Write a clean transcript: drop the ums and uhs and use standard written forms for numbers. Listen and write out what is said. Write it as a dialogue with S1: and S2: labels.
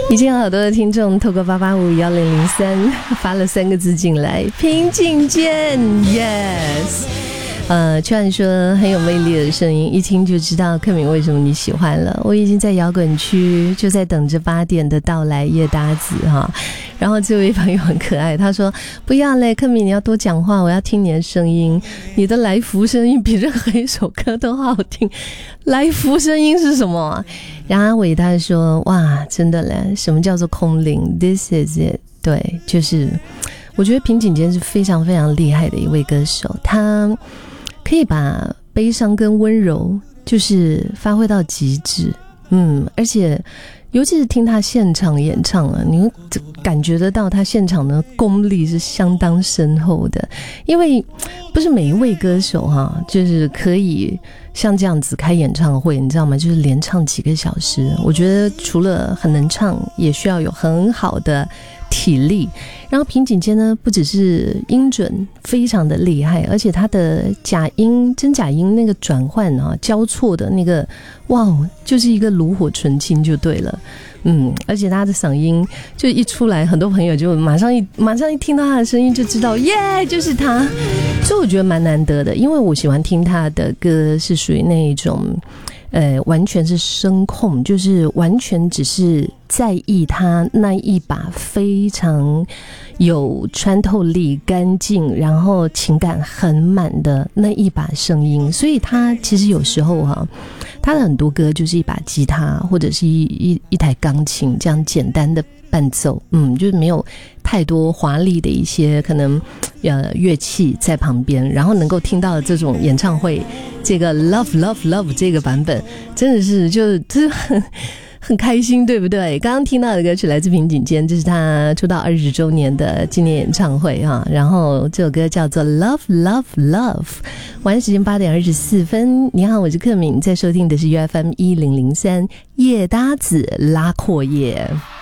S1: 已经有好多的听众透过8851003发了3个字进来，平井坚 ，yes。居然说很有魅力的声音，一听就知道克敏为什么你喜欢了。我已经在摇滚区，就在等着8点的到来，叶搭子哈。然后这位朋友很可爱，他说不要嘞，克敏你要多讲话，我要听你的声音，你的来福声音比任何一首歌都好听。来福声音是什么？然后阿伟他说哇，真的嘞，什么叫做空灵 ？This is it。对，就是我觉得平井坚是非常非常厉害的一位歌手，他可以把悲伤跟温柔就是发挥到极致，而且尤其是听他现场演唱啊，你会感觉得到他现场的功力是相当深厚的，因为不是每一位歌手哈，就是可以像这样子开演唱会，你知道吗？就是连唱几个小时，我觉得除了很能唱，也需要有很好的体力。然后平井坚呢，不只是音准非常的厉害，而且他的假音真假音那个转换啊，交错的那个，哇，就是一个炉火纯青就对了。而且他的嗓音就一出来，很多朋友就马上一听到他的声音就知道，耶，就是他。所以我觉得蛮难得的，因为我喜欢听他的歌是属于那一种完全是声控，就是完全只是在意他那一把非常有穿透力、干净，然后情感很满的那一把声音。所以他其实有时候他的很多歌就是一把吉他或者是一台钢琴这样简单的伴奏，就是没有太多华丽的一些可能乐器在旁边，然后能够听到这种演唱会这个 Love Love Love 这个版本，真的是就是很开心，对不对？刚刚听到的歌曲来自平井坚，这是他出道20周年的纪念演唱会啊。然后这首歌叫做 Love Love Love。晚上时间8点24分，你好，我是克敏，在收听的是 UFM 1003叶搭子拉阔叶。